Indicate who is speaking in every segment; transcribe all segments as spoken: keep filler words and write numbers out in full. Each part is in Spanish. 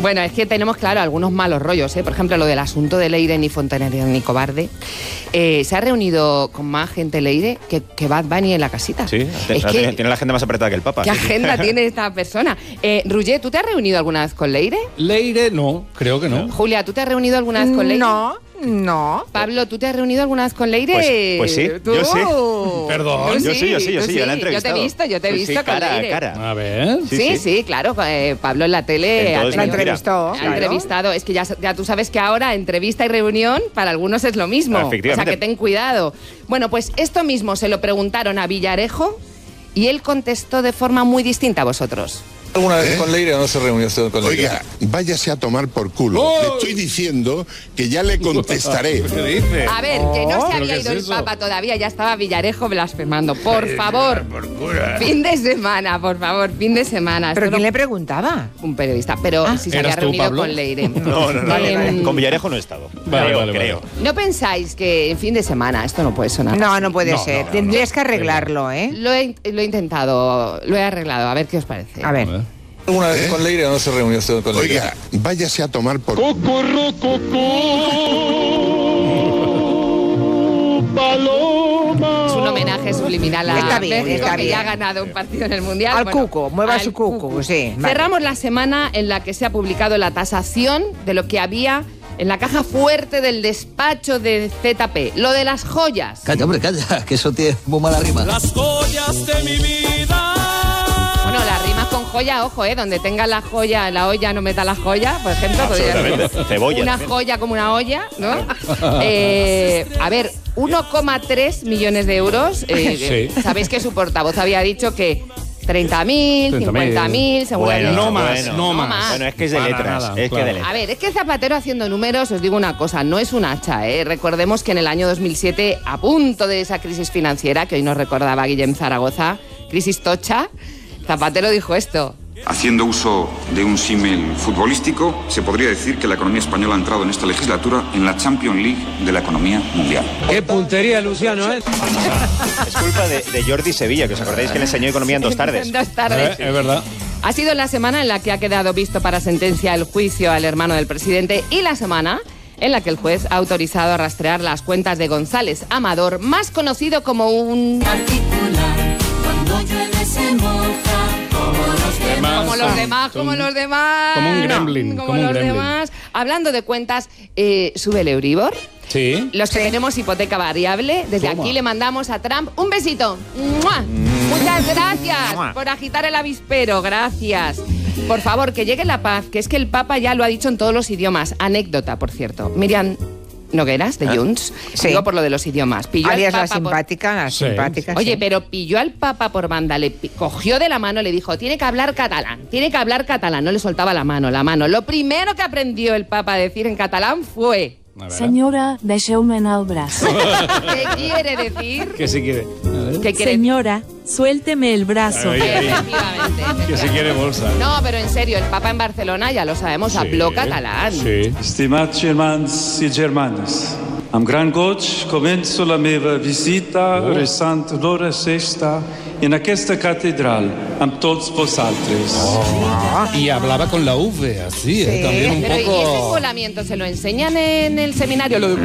Speaker 1: Bueno, es que tenemos, claro, algunos malos rollos, ¿eh? Por ejemplo, lo del asunto de Leire, ni Fontanero ni Cobarde. Eh, se ha reunido con más gente Leire que, que Bad Bunny en la casita.
Speaker 2: Sí,
Speaker 1: es
Speaker 2: la,
Speaker 1: que,
Speaker 2: tiene la agenda más apretada que el Papa.
Speaker 1: ¿Qué
Speaker 2: sí.
Speaker 1: agenda tiene esta persona? Eh, Roger, ¿tú te has reunido alguna vez con Leire?
Speaker 3: Leire, no, creo que no.
Speaker 1: Julia, ¿tú te has reunido alguna vez con Leire?
Speaker 4: No, no.
Speaker 1: Pablo, ¿tú te has reunido alguna vez con Leire?
Speaker 2: Pues, pues sí,
Speaker 1: ¿Tú?
Speaker 2: yo sí.
Speaker 3: Perdón.
Speaker 2: Yo sí, yo sí, yo sí, yo la he
Speaker 1: Yo te he
Speaker 2: entrevistado.
Speaker 1: visto, yo te he
Speaker 2: Sí,
Speaker 1: visto
Speaker 2: sí,
Speaker 1: con
Speaker 2: cara a
Speaker 1: Leire.
Speaker 2: cara.
Speaker 3: A ver.
Speaker 1: Sí,
Speaker 2: Sí,
Speaker 1: sí,
Speaker 2: sí.
Speaker 1: claro. eh, Pablo en la tele
Speaker 2: En
Speaker 1: ha
Speaker 2: todo
Speaker 1: tenido-
Speaker 2: es mentira.
Speaker 4: entrevistó,
Speaker 1: ha
Speaker 4: claro.
Speaker 1: entrevistado. Es que ya, ya tú sabes que ahora entrevista y reunión para algunos es lo mismo.
Speaker 2: Efectivamente.
Speaker 1: O sea, que ten cuidado. Bueno, pues esto mismo se lo preguntaron a Villarejo y él contestó de forma muy distinta a vosotros.
Speaker 5: ¿Alguna vez con Leire o no se reunió usted con Leire?
Speaker 6: Oiga, váyase a tomar por culo.
Speaker 3: ¡Oh!
Speaker 6: Le estoy diciendo que ya le contestaré.
Speaker 3: ¿Qué dice?
Speaker 1: A ver, que no se
Speaker 3: ¿pero
Speaker 1: había
Speaker 3: qué
Speaker 1: ido
Speaker 3: es
Speaker 1: el
Speaker 3: eso?
Speaker 1: Papa todavía, ya estaba Villarejo blasfemando. Por favor, fin de semana, por favor, fin de semana.
Speaker 4: ¿Pero
Speaker 1: Esto
Speaker 4: quién
Speaker 1: no-
Speaker 4: le preguntaba?
Speaker 1: Un periodista, pero
Speaker 4: Ah.
Speaker 1: si se había
Speaker 3: ¿Eras tú,
Speaker 1: reunido
Speaker 3: Pablo?
Speaker 1: con Leire.
Speaker 2: No, no, no.
Speaker 1: Vale,
Speaker 2: no,
Speaker 1: vale.
Speaker 2: Con Villarejo no he estado.
Speaker 3: Vale,
Speaker 2: creo,
Speaker 3: vale, vale.
Speaker 2: creo.
Speaker 1: No pensáis que en fin de semana esto no puede sonar.
Speaker 4: No, no puede
Speaker 3: No,
Speaker 4: ser.
Speaker 3: no, no,
Speaker 4: Tendrías
Speaker 3: no.
Speaker 4: que arreglarlo, ¿eh?
Speaker 1: Lo he, lo he intentado, lo he arreglado. A ver qué os parece.
Speaker 4: A ver.
Speaker 5: ¿Alguna vez con Leire o no se reunió usted con Leire?
Speaker 6: Oiga, váyase a tomar por
Speaker 1: Es un homenaje subliminal a
Speaker 4: Está bien,
Speaker 1: México,
Speaker 4: está
Speaker 1: que
Speaker 4: bien.
Speaker 1: ya ha ganado un partido en el Mundial.
Speaker 4: Al
Speaker 1: Bueno,
Speaker 4: cuco, mueva
Speaker 1: al
Speaker 4: su cuco, sí, vale.
Speaker 1: Cerramos la semana en la que se ha publicado la tasación de lo que había en la caja fuerte del despacho de Z P, lo de las joyas.
Speaker 7: Calla, hombre, calla, que eso tiene muy mala rima.
Speaker 8: Las joyas de mi vida.
Speaker 1: Bueno, las rimas con joya, ojo, ¿eh? Donde tenga la joya, la olla no meta la joya, por ejemplo. podría ser
Speaker 2: Absolutamente. Cebolla
Speaker 1: Una
Speaker 2: también.
Speaker 1: joya como una olla, ¿no? Eh, a ver, uno coma tres millones de euros. Eh,
Speaker 3: Sí.
Speaker 1: Sabéis que su portavoz había dicho que treinta mil,
Speaker 3: treinta mil.
Speaker 1: cincuenta mil, según
Speaker 2: Bueno,
Speaker 1: había
Speaker 3: No
Speaker 1: dicho.
Speaker 3: más,
Speaker 2: bueno.
Speaker 3: no
Speaker 1: No
Speaker 3: más.
Speaker 1: más.
Speaker 2: Bueno, es que es de
Speaker 3: Para
Speaker 2: letras.
Speaker 3: nada,
Speaker 2: es que
Speaker 3: claro.
Speaker 2: de letras.
Speaker 1: A ver, es que Zapatero haciendo números, os digo una cosa, no es un hacha, ¿eh? Recordemos que en el año dos mil siete, a punto de esa crisis financiera, que hoy nos recordaba Guillem Zaragoza, crisis tocha, Zapatero dijo esto.
Speaker 9: Haciendo uso de un símil futbolístico, se podría decir que la economía española ha entrado en esta legislatura en la Champions League de la economía mundial.
Speaker 8: Qué puntería, Luciano, ¿eh?
Speaker 2: Es culpa de, de Jordi Sevilla, que os acordáis que le enseñó economía en dos tardes.
Speaker 1: En dos tardes.
Speaker 3: Eh, es verdad.
Speaker 1: Ha sido la semana en la que ha quedado visto para sentencia el juicio al hermano del presidente y la semana en la que el juez ha autorizado a rastrear las cuentas de González Amador, más conocido como un... Como los demás, como los demás.
Speaker 3: Como un gremlin,
Speaker 1: Como,
Speaker 3: como un
Speaker 1: los
Speaker 3: gremlin.
Speaker 1: demás. Hablando de cuentas, eh, sube el Euribor.
Speaker 3: Sí.
Speaker 1: Los que tenemos hipoteca variable, desde
Speaker 3: Toma.
Speaker 1: aquí le mandamos a Trump un besito. ¡Mua! Muchas gracias por agitar el avispero, gracias. Por favor, que llegue la paz, que es que el Papa ya lo ha dicho en todos los idiomas. Anécdota, por cierto. Miriam Nogueras, de Junts,
Speaker 4: Sí.
Speaker 1: digo por lo de los idiomas. Pilló al
Speaker 4: Alias la
Speaker 1: Papa por-
Speaker 4: simpática, la
Speaker 3: Sí.
Speaker 4: simpática.
Speaker 1: Oye,
Speaker 4: sí.
Speaker 1: pero pilló al Papa por banda, le pi- cogió de la mano, le dijo, tiene que hablar catalán, tiene que hablar catalán. No le soltaba la mano, la mano. Lo primero que aprendió el Papa a decir en catalán fue...
Speaker 3: A ver.
Speaker 10: Señora, deixeu-me en el brazo.
Speaker 1: ¿Qué quiere decir?
Speaker 3: Que si quiere. A ver.
Speaker 1: ¿Qué quiere
Speaker 10: Señora, suélteme el brazo.
Speaker 3: Ahí, ahí.
Speaker 1: Efectivamente,
Speaker 3: Que si
Speaker 1: efectivamente.
Speaker 3: quiere bolsa.
Speaker 1: No, pero en serio, el Papa en Barcelona, ya lo sabemos, habló catalán.
Speaker 3: Sí.
Speaker 8: Estimats germans i germanes, amb gran goig començo la meva visita resant l'hora sexta en aquesta catedral amb tots vosaltres.
Speaker 3: Y hablaba con la V, así, eh,
Speaker 4: Sí.
Speaker 3: también un
Speaker 1: Pero ¿y ese
Speaker 3: poco...
Speaker 1: volamiento se lo enseñan en el seminario? Lo de...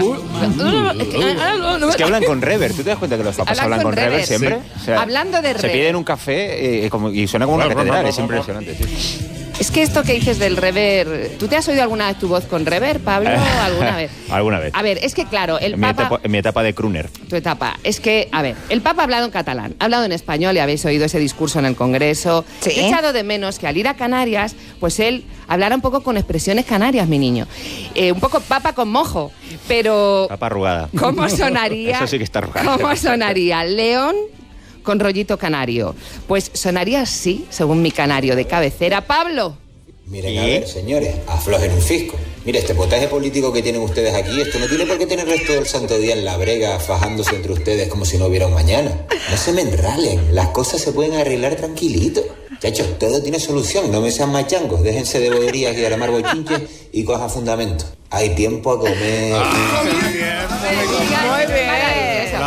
Speaker 2: Es que hablan con rever. ¿Tú te das cuenta que los papas
Speaker 1: Hablan
Speaker 2: hablan
Speaker 1: con
Speaker 2: con rever
Speaker 1: rever,
Speaker 2: siempre?
Speaker 1: sí. Hablando de
Speaker 2: Se
Speaker 1: rever.
Speaker 2: piden un café eh, como- y suena como una catedral. Es impresionante. Sí.
Speaker 1: Es que esto que dices del rever... ¿Tú te has oído alguna vez tu voz con rever, Pablo? ¿Alguna vez?
Speaker 2: Alguna vez.
Speaker 1: A ver, es que claro, el
Speaker 2: En mi,
Speaker 1: Papa...
Speaker 2: etapa, en mi etapa de crooner.
Speaker 1: Tu etapa. Es que, a ver, el Papa ha hablado en catalán, ha hablado en español y habéis oído ese discurso en el Congreso.
Speaker 4: Sí.
Speaker 1: He echado de menos que al ir a Canarias, pues él hablara un poco con expresiones canarias, mi niño. Eh, un poco Papa con mojo, pero...
Speaker 2: Papa arrugada.
Speaker 1: ¿Cómo sonaría?
Speaker 2: Eso sí que está arrugado.
Speaker 1: ¿Cómo sonaría? León con rollito canario. Pues sonaría así, según mi canario de cabecera. Pablo.
Speaker 7: Miren, a ver, señores, aflojen un fisco. Mire, este potaje político que tienen ustedes aquí, esto no tiene por qué tener el resto del santo día en la brega, fajándose entre ustedes como si no hubiera un mañana. No se me enralen, las cosas se pueden arreglar tranquilito. Chachos, todo tiene solución, no me sean machangos, déjense de boberías y armar bochinches y cojan fundamento. Hay tiempo a comer.
Speaker 4: Muy bien.
Speaker 1: Maravilloso.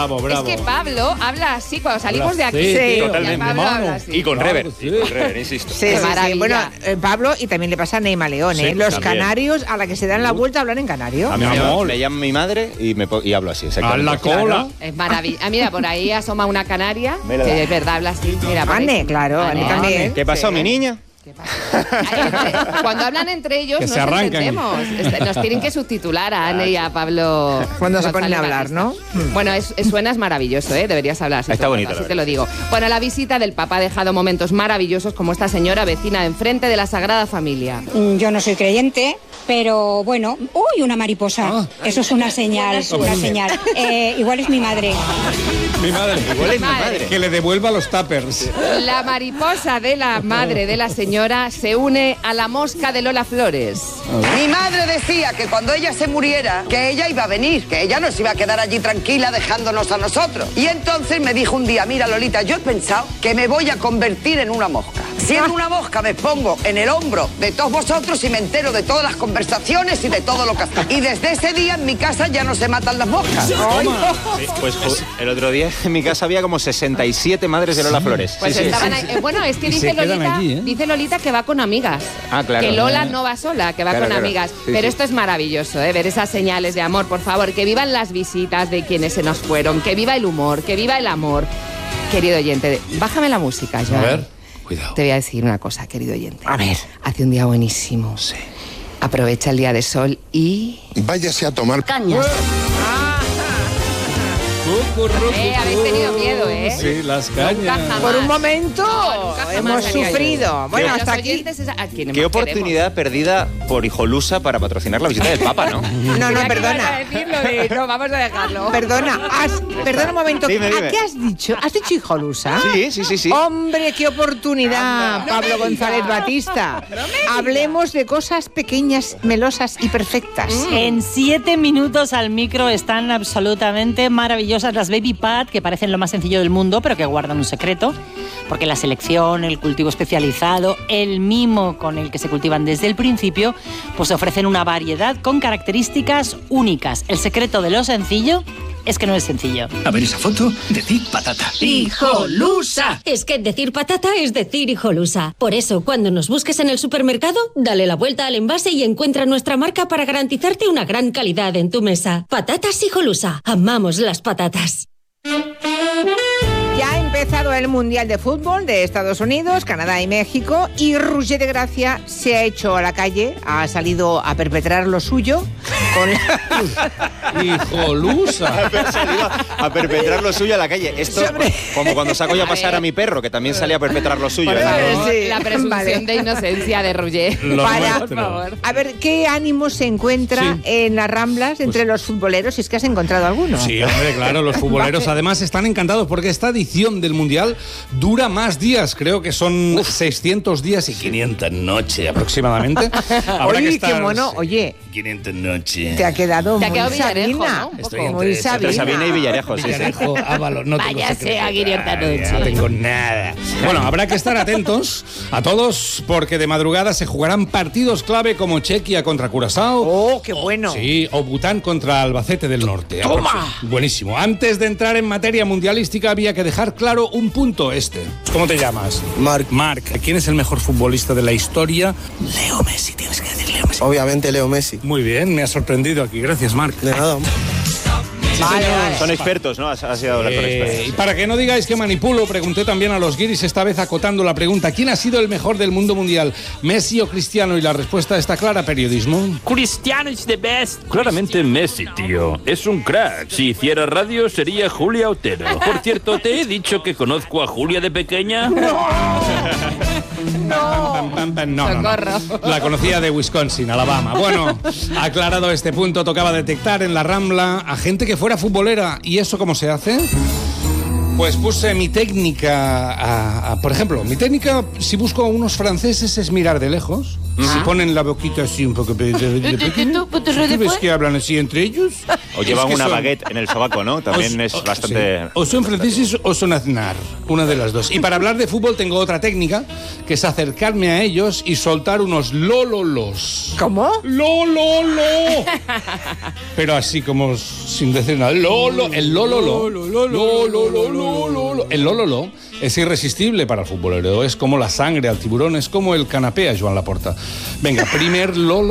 Speaker 3: Bravo, bravo.
Speaker 1: Es que Pablo habla así cuando salimos
Speaker 3: Habla
Speaker 1: de aquí.
Speaker 3: así,
Speaker 1: Sí,
Speaker 2: totalmente.
Speaker 1: y Pablo
Speaker 3: Mano.
Speaker 1: habla así.
Speaker 2: Y con
Speaker 3: Claro,
Speaker 2: rever.
Speaker 3: sí.
Speaker 2: Y con rever, insisto.
Speaker 4: Sí,
Speaker 1: Qué
Speaker 4: sí, sí.
Speaker 1: maravilla.
Speaker 4: Bueno, eh, Pablo, y también le pasa a Neima León, ¿eh?
Speaker 2: Sí,
Speaker 4: Los
Speaker 2: también.
Speaker 4: canarios a la que se dan la vuelta hablan en canario.
Speaker 2: A mí
Speaker 3: Mi
Speaker 2: me,
Speaker 3: amor.
Speaker 2: me llama mi madre y, me, po- y hablo así,
Speaker 3: A
Speaker 2: exactamente.
Speaker 3: la cola.
Speaker 1: Es maravilloso. Ah, mira, por ahí asoma una canaria.
Speaker 2: Mira.
Speaker 1: Que es verdad, habla así. Mira, por ahí.
Speaker 4: Ane, claro, Ane
Speaker 1: Ane.
Speaker 4: también.
Speaker 2: ¿Qué pasó,
Speaker 4: Sí.
Speaker 2: mi niña?
Speaker 1: ¿Qué pasa? Ay, entre- Cuando hablan entre ellos
Speaker 3: Que
Speaker 1: nos
Speaker 3: se arrancan.
Speaker 1: entendemos. Este, Nos tienen que subtitular a Anne y a Pablo.
Speaker 4: Cuando se ponen a
Speaker 1: González
Speaker 4: hablar, ¿no?
Speaker 1: Batista. Bueno, es, es- suenas maravilloso, ¿eh? Deberías hablar así.
Speaker 2: Está
Speaker 1: todo el
Speaker 2: bonito,
Speaker 1: rato,
Speaker 2: la
Speaker 1: así te lo digo. Bueno, la visita del Papa ha dejado momentos maravillosos como esta señora vecina de enfrente de la Sagrada Familia.
Speaker 11: Mm, Yo no soy creyente, pero bueno. ¡Uy, una mariposa! Eso es una señal, una señal. Eh, igual es mi madre.
Speaker 3: Mi madre.
Speaker 2: Igual es mi
Speaker 1: Madre.
Speaker 2: madre.
Speaker 3: Que le devuelva los tuppers.
Speaker 1: La mariposa de la madre de la señora se une a la mosca de Lola Flores.
Speaker 12: Mi madre decía que cuando ella se muriera, que ella iba a venir, que ella no se iba a quedar allí tranquila dejándonos a nosotros. Y entonces me dijo un día, mira Lolita, yo he pensado que me voy a convertir en una mosca. Siendo una mosca me pongo en el hombro de todos vosotros y me entero de todas las conversaciones y de todo lo que hacéis. Y desde ese día en mi casa ya no se matan las moscas.
Speaker 2: Sí, pues ju- el otro día en mi casa había como sesenta y siete madres de Lola Flores.
Speaker 1: Pues
Speaker 2: Sí, sí.
Speaker 1: estaban ahí. Eh, Bueno, es que
Speaker 3: Y
Speaker 1: dice
Speaker 3: se quedan
Speaker 1: Lolita,
Speaker 3: allí, ¿eh?
Speaker 1: dice Lolita que va con amigas.
Speaker 2: Ah, claro.
Speaker 1: Que Lola no va sola, que va
Speaker 2: Claro,
Speaker 1: con
Speaker 2: claro.
Speaker 1: amigas.
Speaker 2: Sí,
Speaker 1: Pero
Speaker 2: sí.
Speaker 1: esto es maravilloso, ¿eh? Ver esas señales de amor, por favor. Que vivan las visitas de quienes se nos fueron. Que viva el humor, que viva el amor. Querido oyente, bájame la música,
Speaker 3: A
Speaker 1: Joan.
Speaker 3: ver, cuidado.
Speaker 1: Te voy a decir una cosa, querido oyente.
Speaker 4: A ver.
Speaker 1: Hace un día buenísimo.
Speaker 3: Sí.
Speaker 1: Aprovecha el día de sol y...
Speaker 6: Váyase a tomar
Speaker 1: Cañas. Eh, habéis tenido miedo, ¿eh?
Speaker 3: Sí, las
Speaker 1: Nunca
Speaker 3: cañas.
Speaker 1: jamás.
Speaker 4: Por un momento
Speaker 1: No, nunca jamás
Speaker 4: hemos
Speaker 1: haría yo
Speaker 4: sufrido.
Speaker 1: eso.
Speaker 4: Bueno,
Speaker 1: Los
Speaker 4: hasta aquí.
Speaker 1: oyentes es a quienes
Speaker 2: Qué
Speaker 1: más
Speaker 2: oportunidad perdida por Hijolusa para patrocinar la visita del Papa, ¿no?
Speaker 4: No,
Speaker 1: queremos.
Speaker 4: no,
Speaker 1: Creía que ibas a
Speaker 4: perdona.
Speaker 1: decir lo de- No, vamos a dejarlo.
Speaker 4: Perdona, has- perdona un momento.
Speaker 2: Dime, dime.
Speaker 4: ¿A qué has dicho? ¿Has dicho hijolusa?
Speaker 2: Sí, sí, sí, sí.
Speaker 4: Hombre, qué oportunidad, Pablo González Batista. Hablemos de cosas pequeñas, melosas y perfectas.
Speaker 13: En siete minutos al micro están absolutamente maravillosas las Baby Pat, que parecen lo más sencillo del mundo, pero que guardan un secreto, porque la selección, el cultivo especializado, el mimo con el que se cultivan desde el principio, pues ofrecen una variedad con características únicas. El secreto de lo sencillo es que no es sencillo.
Speaker 14: A ver esa foto, decid patata.
Speaker 15: ¡Hijolusa! Es que decir patata es decir hijolusa. Por eso, cuando nos busques en el supermercado, dale la vuelta al envase y encuentra nuestra marca para garantizarte una gran calidad en tu mesa. Patatas hijolusa. Amamos las patatas.
Speaker 4: Ya ha empezado el Mundial de Fútbol de Estados Unidos, Canadá y México, y Roger de Gracia se ha hecho a la calle, ha salido a perpetrar lo suyo con la...
Speaker 3: Hijolusa.
Speaker 2: Ha salido a perpetrar lo suyo a la calle. Esto,
Speaker 4: Sobre-
Speaker 2: como cuando saco yo a pasear a mi perro, que también salía a perpetrar lo suyo.
Speaker 1: Por
Speaker 2: ¿no?
Speaker 1: favor,
Speaker 4: Sí,
Speaker 1: la presunción
Speaker 4: vale.
Speaker 1: de inocencia de Roger.
Speaker 3: Lo
Speaker 4: Para-
Speaker 3: nuestro.
Speaker 1: Por favor.
Speaker 4: A ver, ¿qué ánimo se encuentra
Speaker 3: Sí.
Speaker 4: en las Ramblas entre los futboleros? Si es que has encontrado alguno.
Speaker 3: Sí, hombre, claro, los futboleros además están encantados porque esta edición del Mundial dura más días, creo que son seiscientos días y quinientas noches aproximadamente. Habrá
Speaker 4: Oye,
Speaker 3: que estar-
Speaker 4: qué mono. Oye,
Speaker 3: quinientas noches.
Speaker 4: te ha quedado
Speaker 1: Te ha
Speaker 4: muy
Speaker 1: quedado Villarejo,
Speaker 4: Sabina.
Speaker 1: ¿no? Un
Speaker 3: Estoy
Speaker 1: poco.
Speaker 3: entre
Speaker 4: Muy
Speaker 3: esa-
Speaker 2: Entre
Speaker 4: Sabina.
Speaker 2: Sabina y Villarejo, sí, sí.
Speaker 3: Villarejo, Ábalos, no tengo
Speaker 1: Váyase
Speaker 3: secreto.
Speaker 1: a quinientas noches.
Speaker 3: No tengo nada. Bueno, habrá que estar atentos a todos porque de madrugada se jugarán partidos clave como Chequia contra Curazao.
Speaker 4: Oh, qué bueno.
Speaker 3: Sí, o Bután contra Albacete del Norte. ¡Toma! Buenísimo. Antes de entrar en materia mundialística había que dejar claro un punto este. ¿Cómo te llamas?
Speaker 5: Marc.
Speaker 3: Marc. ¿Quién es el mejor futbolista de la historia? Leo Messi, tienes que decir Leo Messi.
Speaker 5: Obviamente Leo Messi.
Speaker 3: Muy bien, me ha sorprendido aquí. Gracias, Marc.
Speaker 5: De nada.
Speaker 4: Vale, vale.
Speaker 2: Son expertos, ¿no? Has, has ido a hablar con
Speaker 3: Eh, y
Speaker 2: expertos.
Speaker 3: para que no digáis que manipulo, pregunté también a los guiris, esta vez acotando la pregunta: ¿quién ha sido el mejor del mundo mundial? ¿Messi o Cristiano? Y la respuesta está clara, periodismo.
Speaker 16: Cristiano is the best. Claramente Messi, tío. Es un crack. Si hiciera radio sería Julia Otero. Por cierto, ¿te he dicho que conozco a Julia de pequeña?
Speaker 3: Pam, pam, pam. No, no, no.
Speaker 1: Socorro.
Speaker 3: La conocía de Wisconsin, Alabama. Bueno, aclarado este punto, tocaba detectar en la Rambla a gente que fuera futbolera. ¿Y eso cómo se hace? Pues puse mi técnica, a- a- por ejemplo, mi técnica, si busco a unos franceses, es mirar de lejos. Se ponen la boquita así un poco de, de, de pequeño. ¿Tú ves que hablan así entre ellos?
Speaker 2: O llevan
Speaker 3: Es que
Speaker 2: una
Speaker 3: son-
Speaker 2: baguette en el sobaco, ¿no? También
Speaker 3: o-
Speaker 2: es
Speaker 3: o-
Speaker 2: bastante...
Speaker 3: sí. O son franceses o son aznar, una de las dos. Y para hablar de fútbol tengo otra técnica, que es acercarme a ellos y soltar unos lololos.
Speaker 4: ¿Cómo?
Speaker 3: ¡Lololo! Pero así como sin decir nada. Lolo, el lololo. Lololo. El lololo es irresistible para el futbolero. Es como la sangre al tiburón, es como el canapé a Joan Laporta. Venga, primer lolo.